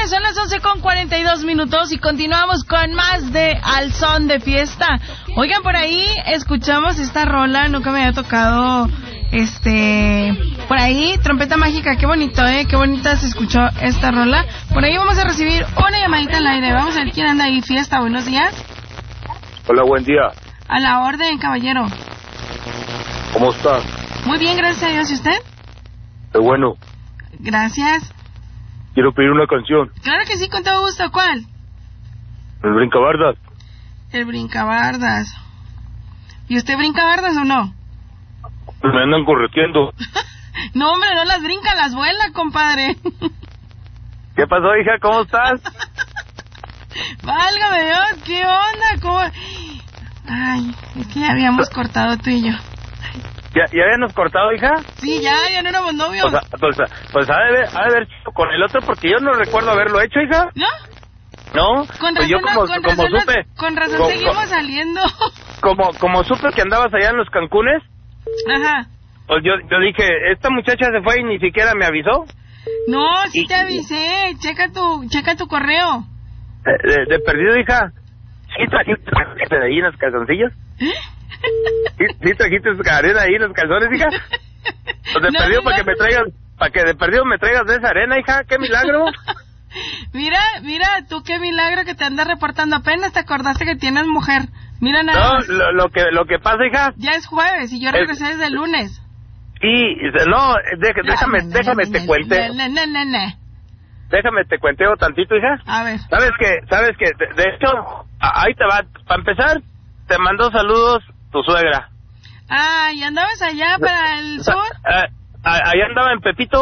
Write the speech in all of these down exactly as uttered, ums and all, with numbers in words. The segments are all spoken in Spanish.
tardes, son las once con cuarenta y dos minutos y continuamos con más de Al Son de Fiesta. Oigan, por ahí escuchamos esta rola, nunca me había tocado, este, por ahí, Trompeta Mágica, qué bonito, eh, qué bonita se escuchó esta rola. Por ahí vamos a recibir una llamadita al aire, vamos a ver quién anda ahí, Fiesta, buenos días. Hola, buen día. A la orden, caballero. ¿Cómo está? Muy bien, gracias a Dios, ¿y usted? Qué bueno. Gracias. Quiero pedir una canción. Claro que sí, con todo gusto. ¿Cuál? El Brincabardas. El Brincabardas. ¿Y usted brinca bardas o no? Me andan correteando. No, hombre, no las brinca, las vuela, compadre. ¿Qué pasó, hija? ¿Cómo estás? Válgame Dios, ¿qué onda? ¿Cómo? Ay, es que ya habíamos cortado tú y yo. ¿Ya, ya habíamos cortado, hija? Sí, ya, ya no éramos novios. Pues, pues, pues ha de haber, ha de haber sido con el otro, porque yo no recuerdo haberlo hecho, hija. ¿No? No, con pues razón, yo como, con como razón, supe... Con razón como, seguimos saliendo. Como, como supe que andabas allá en los Cancunes, ajá, pues yo, yo dije, esta muchacha se fue y ni siquiera me avisó. No, sí y, te avisé, checa tu, checa tu correo. De, de, de perdido, hija. ¿Sí trajiste de ahí en los calzoncillos? ¿Sí, sí trajiste arena ahí en los calzones, hija? Pues de no, perdido no, para no. que me traigas, para que de perdido me traigas de esa arena, hija, qué milagro. Mira, mira, tú qué milagro que te andas reportando, apenas te acordaste que tienes mujer. Mira nada No, más. lo, lo que lo que pasa, hija. Ya es jueves y yo regresé es... desde el lunes. Sí, no, deja, déjame, no, déjame no, te no, cuente. No, no, no, no. Déjame te cuenteo tantito, hija. A ver. ¿Sabes qué? ¿Sabes qué? De, de hecho, ahí te va. Para empezar, te mandó saludos tu suegra. Ah, ¿y andabas allá para el sur? Uh, allá andaba en Pepito.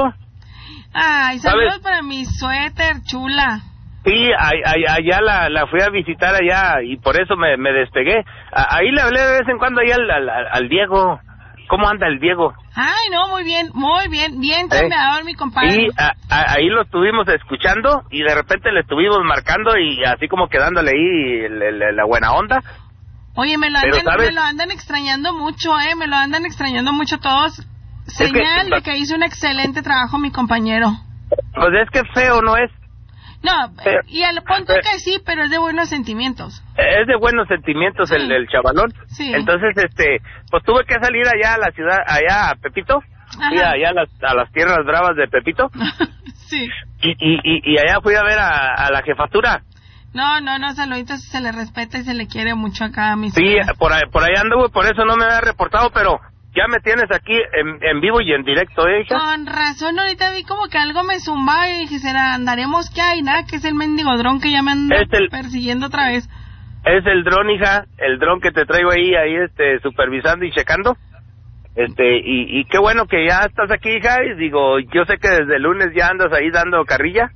Ay, saludos para mi suéter, chula. Sí, allá la, la fui a visitar allá y por eso me, me despegué. Ahí le hablé de vez en cuando allá al, al, al Diego. ¿Cómo anda el Diego? Ay, no, muy bien, muy bien, bien chambeador, ¿Eh? Mi compadre. Y a, a, ahí lo estuvimos escuchando y de repente le estuvimos marcando y así como quedándole ahí el, el, la buena onda. Oye, me lo, andan, me lo andan extrañando mucho, ¿eh? Me lo andan extrañando mucho todos. Señal es que, de que hizo un excelente trabajo mi compañero. Pues es que feo, ¿no es? No, pero, y al punto pero, que sí, pero es de buenos sentimientos. Es de buenos sentimientos sí. el, el chavalón. Sí. Entonces, este, pues tuve que salir allá a la ciudad, allá a Pepito. Fui allá a las, a las tierras bravas de Pepito. Sí. Y, y, y, y allá fui a ver a, a la jefatura. No, no, no, saluditos, se le respeta y se le quiere mucho acá a mis Sí, hijas. por ahí, por ahí anduve, por eso no me había reportado, pero ya me tienes aquí en, en vivo y en directo, ¿eh, hija? Con razón, ahorita vi como que algo me zumbaba y dije, será, andaremos que hay, nada, que es el mendigo dron que ya me anda es el, persiguiendo otra vez. Es el dron, hija, el dron que te traigo ahí, ahí, este, supervisando y checando. Este, y, y qué bueno que ya estás aquí, hija, y digo, yo sé que desde el lunes ya andas ahí dando carrilla.